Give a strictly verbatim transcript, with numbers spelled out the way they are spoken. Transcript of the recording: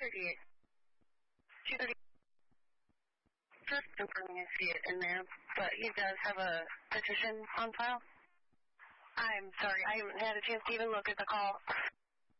thirty-eight. two thirty. Just confirming I see it in there, but he does have a petition on file. I'm sorry, I haven't had a chance to even look at the call.